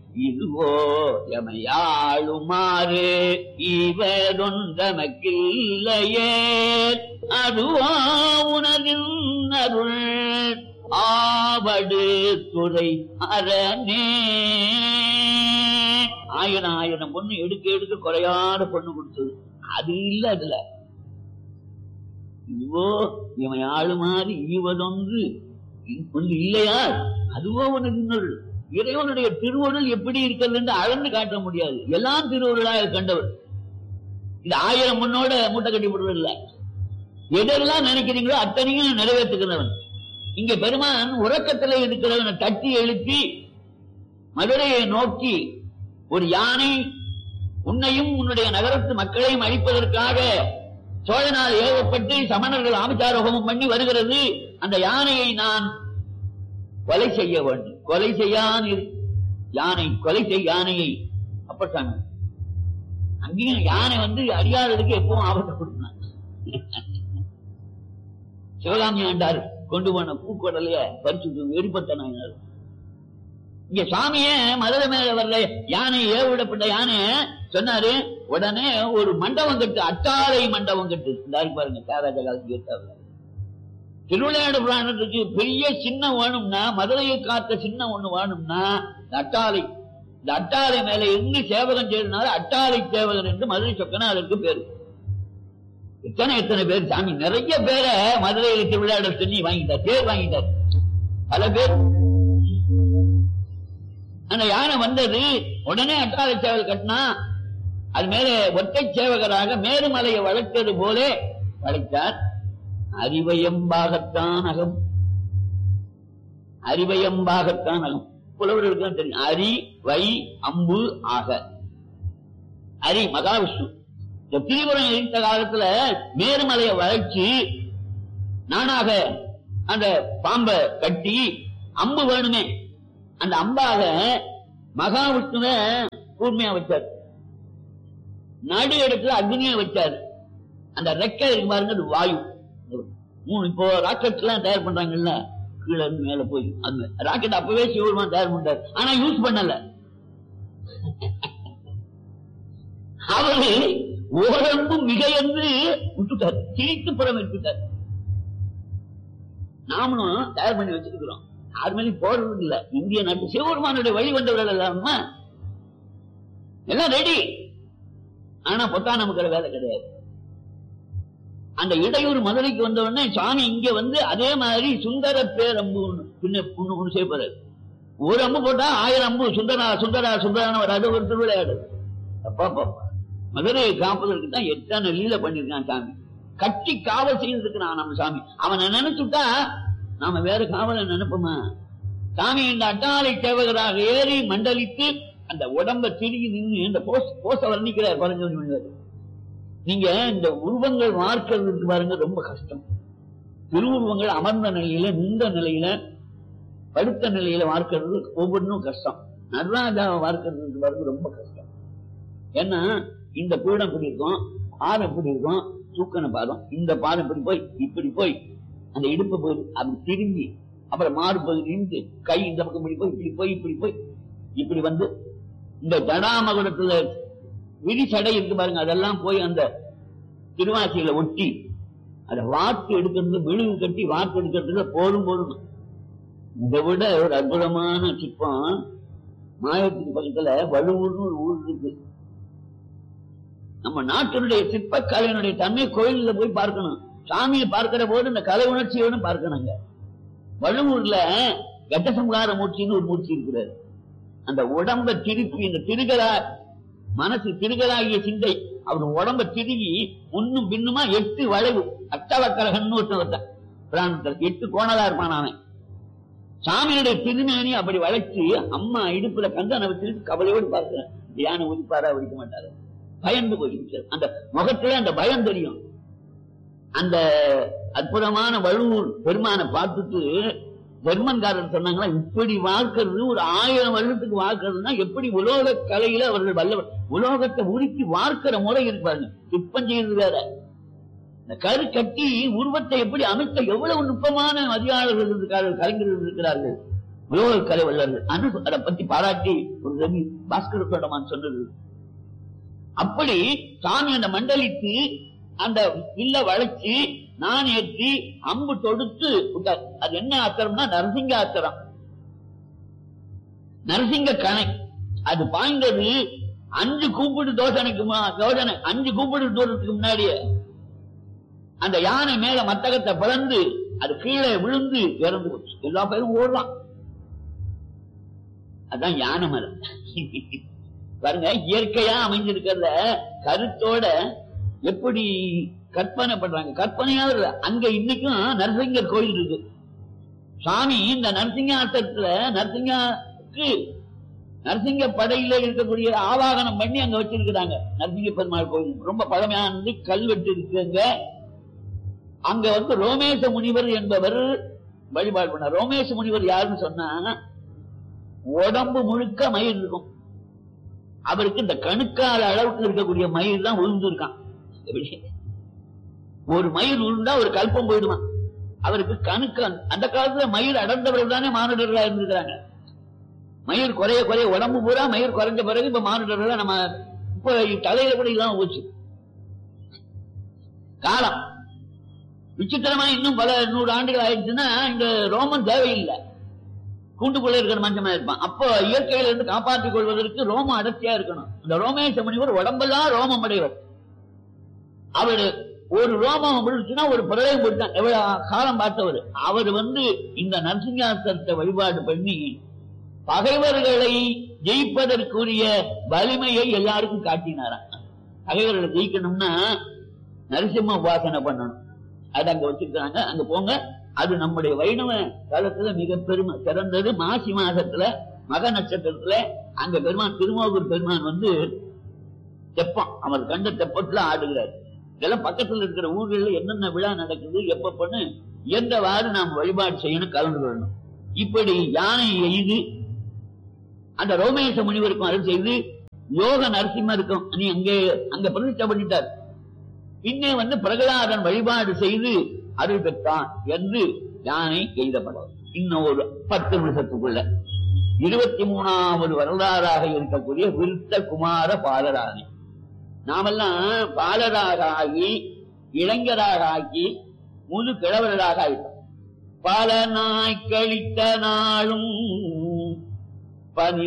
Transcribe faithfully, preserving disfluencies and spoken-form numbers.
இதுவோ எமையாளுமாறு இவரொன்றமக்கில்லையே அதுவோ உனதின் அருள் ஆவடு துறை அரணே. ஆயிரம் ஆயிரம் பொண்ணு எடுக்க எடுக்க குறையாத பொண்ணு கொடுத்தது அது இல்ல. அதுல இதுவோ இவன் ஆளுமாறு ஈவதொன்று ஒன்று இல்லையா அதுவோ உனக்கு இன்னொரு. இறைவனுடைய திருவருள் எப்படி இருக்கிறது என்று அளந்து காட்ட முடியாது. எல்லாம் திருவருளாக கண்டவர். இந்த ஆயிரம் பொண்ணோட மூட்டை கட்டி போடுவதில்லை. எதெல்லாம் நினைக்கிறீங்களோ அத்தனையும் நிறைவேற்றுகிறவன். இங்க பெருமான் உறக்கத்தில் இருக்கிறவனை தட்டி எழுப்பி மதுரையை நோக்கி ஒரு யானை உன்னையும் உன்னுடைய நகரத்து மக்களையும் அழிப்பதற்காக சோழனால் ஏவப்பட்டு சமணர்கள் ஆபிச்சாரோகமும் பண்ணி வருகிறது. அந்த யானையை நான் கொலை செய்ய வேண்டும். கொலை செய்யான் யானை கொலை செய்ய யானையை அப்பட்டாங்க. அங்கேயும் யானை வந்து அறியாததுக்கு எப்பவும் ஆபத்தை கொடுத்தான். சிவகாமி ஆண்டார் கொண்டு போன பூக்கொடலைய பறிச்சு வெடிப்பட்ட நாயினார். இங்க சாமிய மதுரை மேல வரல யானை ஏவிடப்பட்ட யானை சொன்னாரு. உடனே ஒரு மண்டபம் கட்டு, அட்டாளை மண்டபம் கட்டு. இந்த பாருங்க தியாகராஜ காலத்துக்கு ஏற்றாரு. திருவிளையாடு புராணத்துக்கு பெரிய சின்னம் வேணும்னா, மதுரையை காத்த சின்னம் ஒண்ணு வேணும்னா அட்டாளை, இந்த அட்டாளை மேல இருந்து சேவகன் செய்தனால அட்டாளை சேவகன் என்று மதுரை சொக்கனா அதற்கு பேரு. எத்தனை எத்தனை பேர் சாமி நிறைய பேரை மதுரையில திருவிளையாட சொல்லி வாங்கிட்டார், பேர் வாங்கிட்டார் பல பேர். அந்த யானை வந்தது உடனே அட்டாளை சேவல் கட்டினா அது மேல ஒற்றை சேவகராக மேருமலையை வளர்த்தது போல வளைத்தார். அறிவயம்பாகத்தான் அகம், அறிவயம்பாகத்தான் அகம் புலவர்களுக்கு தெரியும். அரி வை அம்பு ஆக. அரி மகாவிஷ்ணு. இந்த திரிபுரம் இருந்த காலத்துல மேருமலையை வளைச்சு நானாக அந்த பாம்பை கட்டி அம்பு வேணுமே, அந்த அம்பாக மகாவிஷ்ணுவ கூர்மையா வச்சார். நடு இடத்துல அக்னியா வச்சாரு. அந்த ரெக்கை இருக்கு பாருங்க, அது வாயு. மூணு இப்போ ராக்கெட் எல்லாம் தயார் பண்றாங்கல்ல, கீழே இருந்து மேல போய் அந்த ராக்கெட் அப்பவே சிவபெருமான் தயார் பண்றாரு. ஆனா யூஸ் பண்ணல. அவரு ஓரம்பு மிக என்று விட்டுட்டார், கிழித்து புறம் எடுத்துட்டார். நாமளும் தயார் பண்ணி வச்சிருக்கிறோம், யாருமேலையும் போடுறது இல்ல. இந்திய நாட்டு சிவபெருமானுடைய வழி வந்தவர்கள் இல்லாம எல்லாம் ரெடி. ஆனா பொத்தா நமக்கு வேலை கிடையாது. அந்த இடையூர் மதுரைக்கு வந்த உடனே சாமி இங்க வந்து அதே மாதிரி சுந்தர பேரம்பு பின்ன ஒண்ணு செய்யப்படுறாரு. ஒரு அம்பு போட்டா ஆயிரம் அம்பு சுந்தரா சுந்தரா சுந்தரான வராது. ஒரு திருவிளையாடு அப்பா மதுரையை காப்பதற்கு தான் எத்தனை லீல பண்ணிருக்கான் சாமி. கட்டி காவல் செய்திருக்கிறான் நம்ம சாமி. அவனை நினைச்சுட்டா நாம வேற காவலை நினைப்போமா? சாமி இந்த அட்டாளை சேவகராக ஏறி மண்டலித்து அந்த உடம்ப திருகி நின்று இந்த போச வர்ணிக்கிறார் பாருங்க. நீங்க இந்த உருவங்கள் வார்க்கிறதுக்கு பாருங்க ரொம்ப கஷ்டம். திருவுருவங்கள் அமர்ந்த நிலையில, நின்ற நிலையில, படுத்த நிலையில வார்க்கிறது ஒவ்வொன்றும் கஷ்டம். நடராஜாவை வார்க்கிறதுக்கு பாருங்க ரொம்ப கஷ்டம். ஏன்னா இந்த பீடம் இப்படி இருக்கும், பாதம் இப்படி இருக்கும், தூக்கன பாதம். இந்த பாதம் இப்படி போய் இப்படி போய் அந்த இடுப்பு போய் அப்படி திரும்பி அப்புறம் மாறு போய் நின்று கை இந்த பக்கம் இப்படி போய் இப்படி போய் இப்படி போய் இப்படி வந்து இந்த ஜடாமகுடத்துல விரி சடை இருக்கு பாருங்க, அதெல்லாம் போய் அந்த திருவாசியில ஒட்டி அதை வாக்கு எடுக்கிறது, விழுவு கட்டி வாக்கு எடுக்கிறதுல போரும் போரும். இதை விட ஒரு அற்புதமான சிற்பம் மாயத்துக்கு பக்கத்துல வலுவூர்னு ஒரு ஊர் இருக்கு. நம்ம நாட்டினுடைய சிற்பக்கலையினுடைய தன்மை கோயில்ல போய் பார்க்கணும். சாமியை பார்க்கிற போது இந்த கலை உணர்ச்சியோடு பார்க்கணுங்க. வலுவூர்ல கட்டசம்ஹார மூர்த்தின்னு ஒரு மூர்த்தி இருக்கிறார். அந்த உடம்ப திருப்பி இந்த திருகலா மனசு திருகலாகிய சிந்தை அவர் உடம்ப திருகி முன்னும் பின்னுமா எட்டு வளைவு அட்டவக்கரகன்னு ஒருத்தன் பிராணத்தில் எட்டு கோணலா இருப்பான். அவன் சாமியுடைய திருமேனி அப்படி வளைச்சு அம்மா இடுப்புல கந்தனை வச்சிருக்கு கவலையோடு பார்க்கிறேன். யானை ஒதுப்பாரா ஒழிக்க மாட்டாரு, பயந்து போயிருக்காரு. அந்த முகத்துல அந்த பயம் தெரியும். அந்த அற்புதமான வலுவூர் பெருமானை பார்த்துட்டு ஜெர்மன்காரர் சொன்னாங்களா, இப்படி வாக்குறது ஒரு ஆயிரம் வருடத்துக்கு வாக்குறதுன்னா எப்படி உலோக கலையில அவர்கள் வல்லவர். உலோகத்தை உருக்கி வார்க்கிற முறை இருப்பாங்க. சிற்பம் செய்யறது வேற. இந்த கரு கட்டி உருவத்தை எப்படி அமைத்த எவ்வளவு நுட்பமான மதியாளர்கள் இருக்கிறார்கள், கலைஞர்கள் இருக்கிறார்கள், உலோக கலை வல்லர்கள். அதை பத்தி பாராட்டி ஒரு ரவி பாஸ்கர சோழமான் சொன்னது. அப்படி சாமி அந்த மண்டலித்து அந்த வில்ல வளைச்சு நான் ஏற்றி அம்பு தொடுத்து விட்டார். அது என்ன ஆத்திரம்னா நரசிங்க ஆத்திரம், நரசிங்க கணை. அது பாய்ந்தது அஞ்சு கூப்பிடு தோசனைக்கு தோசனை அஞ்சு கூப்பிடு தூரத்துக்கு முன்னாடியே அந்த யானை மேல மத்தகத்தை பிளந்து அது கீழே விழுந்து இறந்து போச்சு. எல்லா பேரும் ஓடலாம். அதான் யானை மரம் பாருங்க, இயற்கையா அமைஞ்சிருக்கிறத கருத்தோட எப்படி கற்பனை பண்றாங்க. கற்பனையா அங்க இன்னைக்கும் நரசிங்கர் கோயில் இருக்கு. சாமி இந்த நரசிங்க ஆட்டத்துல நரசிங்கக்கு நரசிங்க படையில இருக்கக்கூடிய ஆவாகனம் பண்ணி அங்க வச்சிருக்கிறாங்க. நரசிங்க பெருமாள் கோயில் ரொம்ப பழமையானது, கல்வெட்டு இருக்குங்க. அங்க வந்து ரோமேச முனிவர் என்பவர் வழிபாடு பண்ணார். ரோமேச முனிவர் யாருன்னு சொன்னா, உடம்பு முழுக்க மயிர் இருக்கும். அவருக்கு இந்த கணுக்கால அளவுக்கு இருக்கக்கூடிய மயிர் தான் விழுந்திருக்கான். ஒரு மயிர் விழுந்தா ஒரு கல்பம் போயிடுமா. அவருக்கு கணுக்க அந்த காலத்துல மயிர் அடர்ந்தவர்கள் தானே மானுடர்களா இருந்திருக்கிறாங்க. மயிர் குறைய குறைய உடம்பு பூரா மயிர் குறைஞ்ச பிறகு இப்ப மானுடர்கள் நம்ம இப்ப தலையில கூட இல்லாம போச்சு. காலம் விசித்திரமா இன்னும் பல நூறு ஆண்டுகள் ஆயிடுச்சுன்னா இந்த ரோமன் தேவையில்லை, கூண்டுக்குள்ள இருக்கிற மஞ்சமா இருப்பான். அப்போ இயற்கையில இருந்து காப்பாற்றிக் கொள்வதற்கு ரோமம் அடர்த்தியா இருக்கணும். இந்த ரோமேச முனிவர் உடம்பெல்லாம் ரோமம் அடைவர். அவரு ஒரு ரோமம் விழுச்சுன்னா ஒரு பிரளயம் போட்டான். எவ்வளவு காலம் பார்த்தவர் அவர் வந்து இந்த நரசிங்காஸ்திரத்தை வழிபாடு பண்ணி பகைவர்களை ஜெயிப்பதற்குரிய வலிமையை எல்லாருக்கும் காட்டினாராம். பகைவர்களை ஜெயிக்கணும்னா நரசிம்ம உபாசனை பண்ணணும். அது அங்க வச்சிருக்காங்க. அங்க போங்க. அது நம்முடைய வைணவ காலத்துல மிக பெருமை சிறந்தது. மாசி மாசத்துல மக நட்சத்திரத்துல அங்க பெருமான் திருமோகூர் பெருமான் வந்து தெப்பம், அவர் கண்ட தெப்பத்துல ஆடுகிறார். இதெல்லாம் பக்கத்துல இருக்கிற ஊர்களில் என்னென்ன விழா நடக்குது எப்ப பண்ணு எந்தவாறு நாம் வழிபாடு செய்யணும், கலந்து கொள்ளணும். இப்படி யானை எய்து அந்த ரோமேச முனிவருக்கும் அருள் செய்து யோக நரசிம்மருக்கும் நீ அங்கே அங்க பிரதிஷ்டை பண்ணிட்டார். பின்னே வந்து பிரகலாதன் வழிபாடு செய்து அருள் பெற்றான் என்று யானை எய்தப்படும். இன்னும் ஒரு பத்து நிமிஷத்துக்குள்ள இருபத்தி மூணாவது வரலாறாக இருக்கக்கூடிய விருத்த குமார பாலராணி. நாமெல்லாம் பாலராக ஆகி இளைஞராக ஆகி முழு கிழவர்களாக ஆயிட்டோம். பல நாய் கழித்த நாளும் பனி